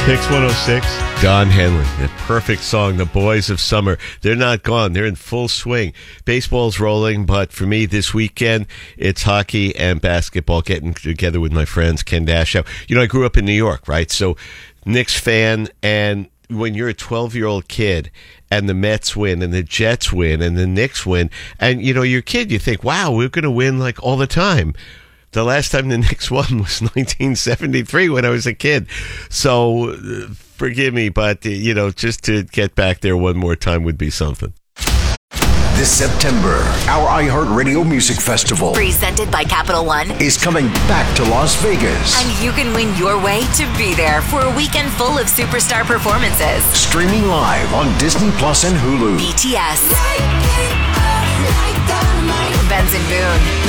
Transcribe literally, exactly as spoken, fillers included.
Kix one oh six, Don Henley, the perfect song, The Boys of Summer. They're not gone. They're in full swing. Baseball's rolling, but for me this weekend, it's hockey and basketball, getting together with my friends, Ken Dashow. You know, I grew up in New York, right? So, Knicks fan, and when you're a twelve-year-old kid and the Mets win and the Jets win and the Knicks win, and, you know, you're a kid, you think, wow, we're going to win, like, all the time. The last time the Knicks won was nineteen seventy-three when I was a kid. So, uh, forgive me, but, uh, you know, just to get back there one more time would be something. This September, our iHeartRadio Music Festival, presented by Capital One, is coming back to Las Vegas. And you can win your way to be there for a weekend full of superstar performances. Streaming live on Disney Plus and Hulu. B T S, Benson Boone,